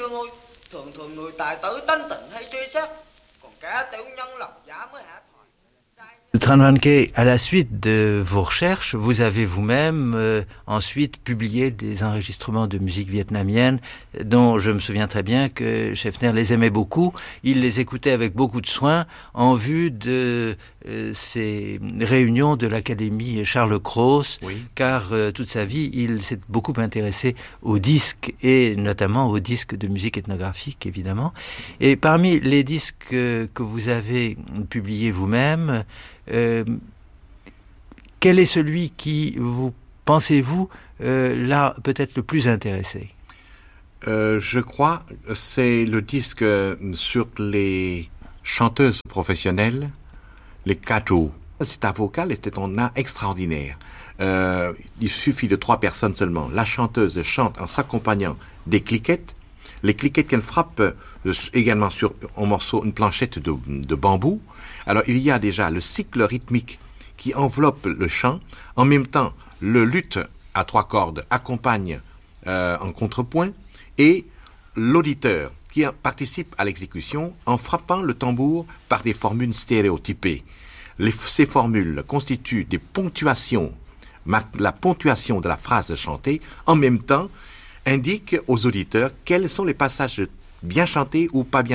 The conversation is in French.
nương ơi, thường thường người tài tử tánh tịnh hay suy xét, còn kẻ tiểu nhân lòng dạ mới hạ thòi. Tran Van Kay, à la suite de vos recherches, vous avez vous-même ensuite publié des enregistrements de musique vietnamienne dont je me souviens très bien que Schaeffner les aimait beaucoup. Il les écoutait avec beaucoup de soin en vue de ces réunions de l'Académie Charles Cros, oui. Car toute sa vie, il s'est beaucoup intéressé aux disques et notamment aux disques de musique ethnographique, évidemment. Et parmi les disques que vous avez publiés vous-même, quel est celui qui vous, pensez-vous, là peut-être le plus intéressé? Je crois que c'est le disque sur les chanteuses professionnelles, les kato. Cet vocal était un art extraordinaire. Il suffit de 3 personnes seulement. La chanteuse chante en s'accompagnant des cliquettes. Les cliquettes qu'elle frappe également sur un morceau, une planchette de bambou. Alors il y a déjà le cycle rythmique qui enveloppe le chant. En même temps, le luth à 3 cordes accompagne en contrepoint et l'auditeur qui participe à l'exécution en frappant le tambour par des formules stéréotypées. Ces formules constituent des ponctuations, la ponctuation de la phrase chantée, en même temps indique aux auditeurs quels sont les passages bien chantés ou pas bien